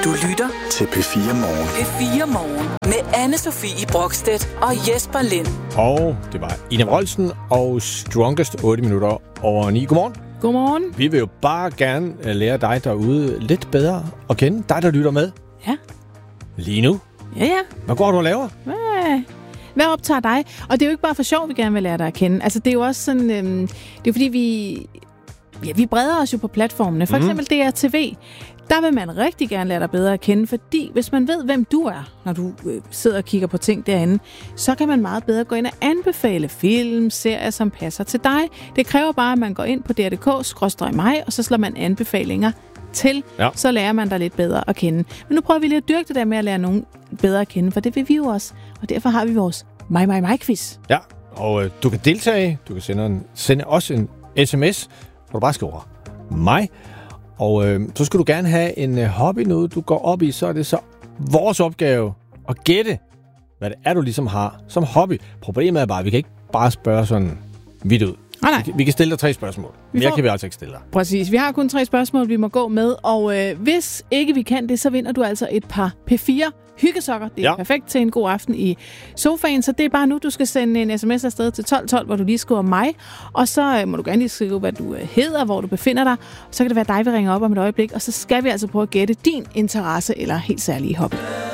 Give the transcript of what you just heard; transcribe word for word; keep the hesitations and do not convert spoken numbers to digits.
Du lytter til P fire Morgen. P fire Morgen med Anne-Sophie Brokstedt og Jesper Lind. Og det var Ina Wroldsen og Strongest otte minutter over ni. Godmorgen. Godmorgen. Vi vil jo bare gerne lære dig derude lidt bedre at kende. Dig, der lytter med. Ja. Lige nu. Ja, ja. Hvad går du og laver? Hvad, hvad optager dig? Og det er jo ikke bare for sjov, vi gerne vil lære dig at kende. Altså, det er jo også sådan... Øhm, det er fordi, vi... Ja, vi breder os jo på platformene. For mm. eksempel D R T V. Der vil man rigtig gerne lære dig bedre at kende, fordi hvis man ved, hvem du er, når du øh, sidder og kigger på ting derinde, så kan man meget bedre gå ind og anbefale film, serier, som passer til dig. Det kræver bare, at man går ind på D R punktum D K skråstreg mig, og så slår man anbefalinger til, ja. Så lærer man dig lidt bedre at kende. Men nu prøver vi lige at dyrke det der med at lære nogen bedre at kende, for det vil vi jo også. Og derfor har vi vores mig, mig, mig quiz. Ja, og øh, du kan deltage. Du kan sende, en, sende også en sms, hvor du bare skriver mig. Og øh, så skal du gerne have en øh, hobby, noget du går op i, så er det så vores opgave at gætte, hvad det er, du ligesom har som hobby. Problemet er bare, at vi kan ikke bare spørge sådan vidt ud. Ah, nej. Vi, vi kan stille dig tre spørgsmål. Vi Mere får... kan vi altså ikke stille dig. Præcis. Vi har kun tre spørgsmål, vi må gå med. Og øh, hvis ikke vi kan det, så vinder du altså et par P fire hyggesokker. Det er ja. perfekt til en god aften i sofaen. Så det er bare nu, du skal sende en sms afsted til tolv tolv, hvor du lige skriver mig. Og så øh, må du gerne lige skrive, hvad du øh, hedder, hvor du befinder dig. Så kan det være dig, vi ringer op om et øjeblik. Og så skal vi altså prøve at gætte din interesse eller helt særlige hobby.